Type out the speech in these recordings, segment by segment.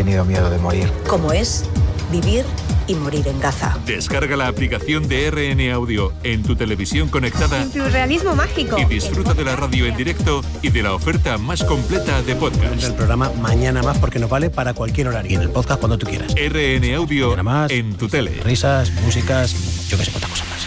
tenido miedo de morir. Como es vivir y morir en Gaza. Descarga la aplicación de RN Audio en tu televisión conectada. En Surrealismo Mágico. Y disfruta de la radio en directo y de la oferta más completa de podcast. El programa Mañana Más, porque nos vale para cualquier horario. Y en el podcast cuando tú quieras. RN Audio más, en tu tele. Risas, músicas, yo que sé cuántas cosas más.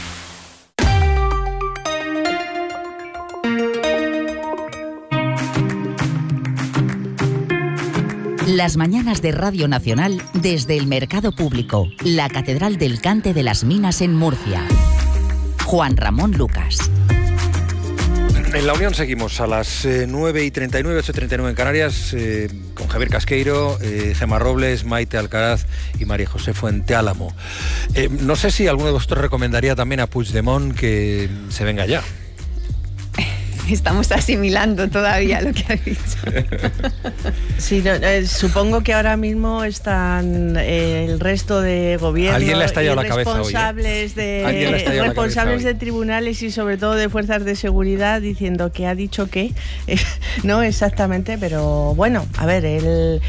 Las mañanas de Radio Nacional desde el Mercado Público, la Catedral del Cante de las Minas en Murcia. Juan Ramón Lucas. En La Unión seguimos a las 9:39, 8:39 en Canarias, con Javier Casqueiro, Gemma Robles, Maite Alcaraz y María José Fuenteálamo. No sé si alguno de vosotros recomendaría también a Puigdemont que se venga ya. Estamos asimilando todavía lo que ha dicho. Sí, supongo que ahora mismo están el resto de gobierno Alguien le ha estallado la cabeza hoy, responsables de tribunales y sobre todo de fuerzas de seguridad diciendo que ha dicho que no exactamente, pero bueno, a ver, él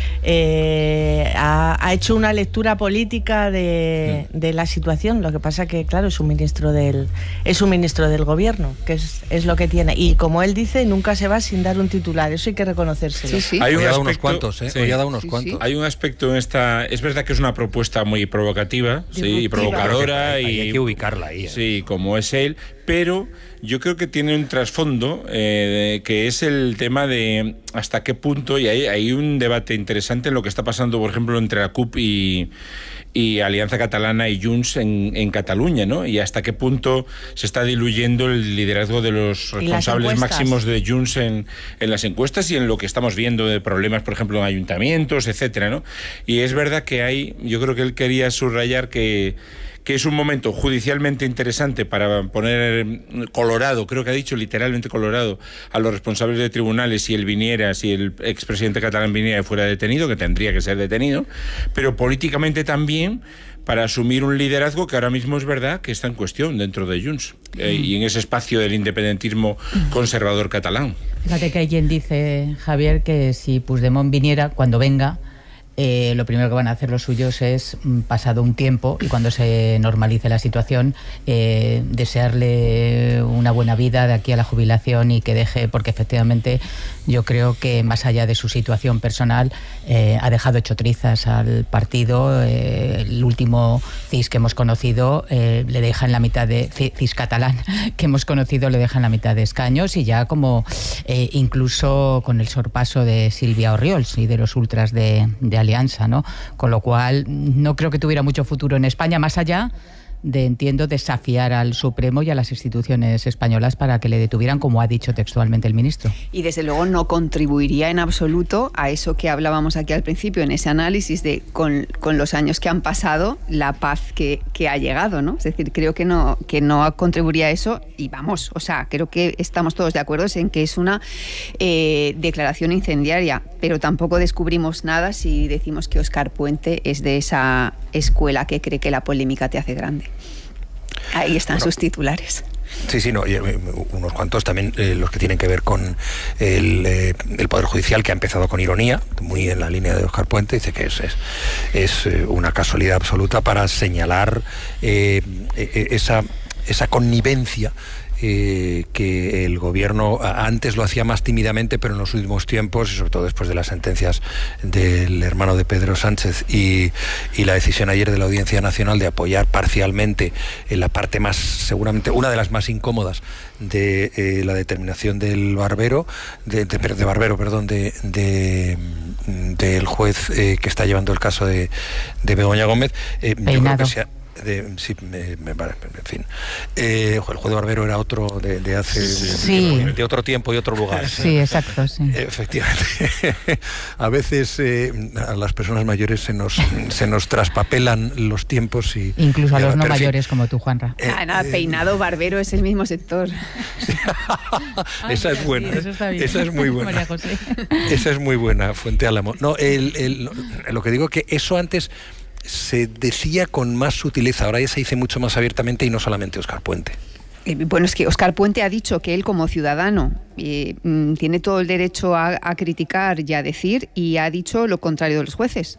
ha hecho una lectura política de la situación. Lo que pasa que claro, es un ministro del gobierno, que es lo que tiene, y como él dice, nunca se va sin dar un titular. Eso hay que reconocérselo. Sí, sí. Hoy ha dado unos cuantos, ¿eh? Sí. Hoy ha dado unos cuantos. Hay un aspecto en esta... Es verdad que es una propuesta muy provocativa, sí, y provocadora. Y hay que ubicarla ahí. Sí, como es él. Pero yo creo que tiene un trasfondo que es el tema de hasta qué punto, y hay un debate interesante en lo que está pasando, por ejemplo, entre la CUP y Alianza Catalana y Junts en Cataluña, ¿no? Y hasta qué punto se está diluyendo el liderazgo de los responsables máximos de Junts en las encuestas y en lo que estamos viendo de problemas, por ejemplo, en ayuntamientos, etcétera, ¿no? Y es verdad que yo creo que él quería subrayar que es un momento judicialmente interesante para poner colorado, creo que ha dicho literalmente colorado, a los responsables de tribunales si el expresidente catalán Viniera fuera detenido, que tendría que ser detenido, pero políticamente también para asumir un liderazgo que ahora mismo es verdad que está en cuestión dentro de Junts y en ese espacio del independentismo conservador catalán. Fíjate que hay quien dice, Javier, que si Puigdemont viniera, cuando venga, lo primero que van a hacer los suyos es, pasado un tiempo y cuando se normalice la situación, desearle una buena vida de aquí a la jubilación y que deje, porque efectivamente yo creo que más allá de su situación personal ha dejado hecho trizas al partido. El último CIS que hemos conocido le deja en la mitad de CIS catalán que hemos conocido, le deja en la mitad de escaños, y ya como incluso con el sorpaso de Silvia Orriols y de los ultras de Alianza, ¿no? Con lo cual no creo que tuviera mucho futuro en España, más allá de, entiendo, desafiar al Supremo y a las instituciones españolas para que le detuvieran, como ha dicho textualmente el ministro. Y desde luego no contribuiría en absoluto a eso que hablábamos aquí al principio, en ese análisis de con los años que han pasado, la paz que ha llegado, ¿no? Es decir, creo que no contribuiría a eso, y vamos, o sea, creo que estamos todos de acuerdo en que es una declaración incendiaria, pero tampoco descubrimos nada si decimos que Óscar Puente es de esa escuela que cree que la polémica te hace grande. Ahí están sus titulares. Sí, no, unos cuantos también, los que tienen que ver con el Poder Judicial, que ha empezado con ironía, muy en la línea de Óscar Puente. Dice que es una casualidad absoluta para señalar esa connivencia que el gobierno antes lo hacía más tímidamente, pero en los últimos tiempos, y sobre todo después de las sentencias del hermano de Pedro Sánchez y la decisión ayer de la Audiencia Nacional de apoyar parcialmente en la parte más, seguramente una de las más incómodas de la determinación del del juez que está llevando el caso de Begoña Gómez. Yo creo que en fin, el juez de Barbero era otro de hace de otro tiempo y otro lugar. Sí, exacto, sí. Efectivamente. A veces a las personas mayores se nos traspapelan los tiempos y incluso a los no mayores como tú, Juanra. Peinado, Barbero es el mismo sector. Esa es buena. Sí, eso está bien. Esa es muy buena. María José. Esa es muy buena, Fuenteálamo. No, lo que digo es que eso antes se decía con más sutileza, ahora ya se dice mucho más abiertamente, y no solamente Óscar Puente. Bueno, es que Óscar Puente ha dicho que él, como ciudadano, tiene todo el derecho a criticar y a decir, y ha dicho lo contrario de los jueces.